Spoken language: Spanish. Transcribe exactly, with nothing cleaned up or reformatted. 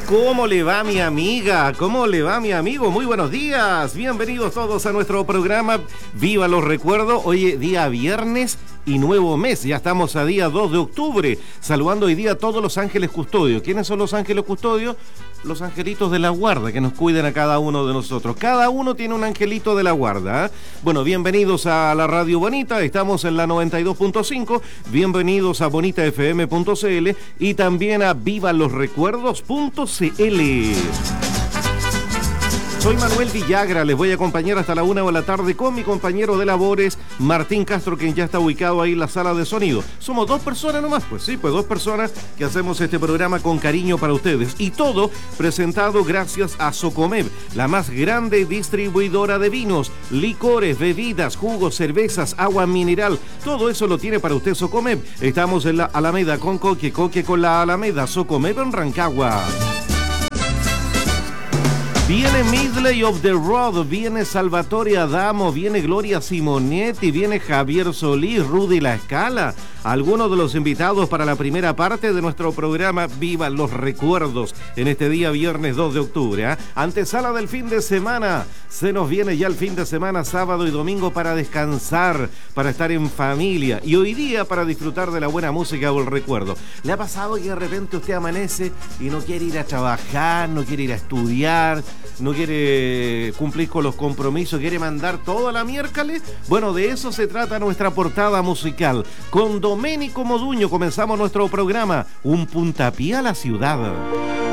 ¿Cómo le va mi amiga? ¿Cómo le va mi amigo? Muy buenos días. Bienvenidos todos a nuestro programa Viva los Recuerdos. Hoy es día viernes y nuevo mes. Ya estamos a día dos de octubre. Saludando hoy día a todos los ángeles custodios. ¿Quiénes son los ángeles custodios? Los angelitos de la guarda que nos cuiden a cada uno de nosotros. Cada uno tiene un angelito de la guarda, ¿eh? Bueno, bienvenidos a la Radio Bonita. Estamos en la noventa y dos punto cinco. Bienvenidos a bonita f m punto c l y también a viva los recuerdos punto c l. Soy Manuel Villagra, les voy a acompañar hasta la una de la tarde con mi compañero de labores, Martín Castro, quien ya está ubicado ahí en la sala de sonido. Somos dos personas nomás, pues sí, pues dos personas que hacemos este programa con cariño para ustedes. Y todo presentado gracias a Socomev, la más grande distribuidora de vinos, licores, bebidas, jugos, cervezas, agua mineral. Todo eso lo tiene para usted Socomev. Estamos en la Alameda con Coque, Coque con la Alameda, Socomev en Rancagua. Viene Midley of the Road, viene Salvatore Adamo, viene Gloria Simonetti, viene Javier Solís, Rudy La Scala. Algunos de los invitados para la primera parte de nuestro programa Viva los Recuerdos en este día viernes dos de octubre. ¿eh? Antesala del fin de semana. Se nos viene ya el fin de semana, sábado y domingo para descansar, para estar en familia y hoy día para disfrutar de la buena música o el recuerdo. ¿Le ha pasado que de repente usted amanece y no quiere ir a trabajar, no quiere ir a estudiar, no quiere cumplir con los compromisos, quiere mandar todo a la miércoles? Bueno, de eso se trata nuestra portada musical. Con Doménico Moduño comenzamos nuestro programa, Un Puntapié a la Ciudad.